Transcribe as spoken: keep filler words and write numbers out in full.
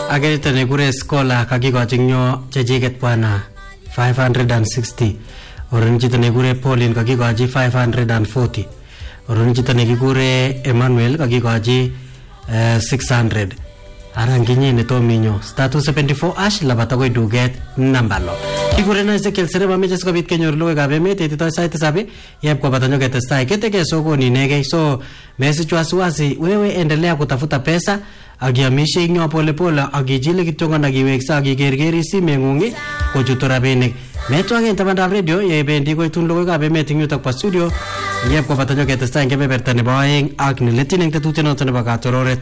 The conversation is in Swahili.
Agerito nekure Scholar kakikochin nyo chechiket bwana five hundred sixty. Oron chito nekure Pauline kakikochi five hundred forty. Oron chito nekikure Emmanuel kakikochi uh, six hundred. Aranginye netominyo star two seventy-four ash labata koi duget nambalo. Kikure na Ezekiel Sereba meche sikobit kenyor logoiwekab emet etitoi sait tisab yep kwa batanyo ketestai keteke sokoni inegei. So message wasiwasi, wewe endelea kutafuta pesa akiamishe inyo pole pole akichile kityongo nakiweksa akikerkeri simeng'ung kochutu rabinik. Metwake tabandab radio yebendi koitun logoiwekab emet ing yutok pa studio yep kwa batanyo ketestai eng kebeberta nebo aeng ak niletyin eng tetutiet noto nebo katororet.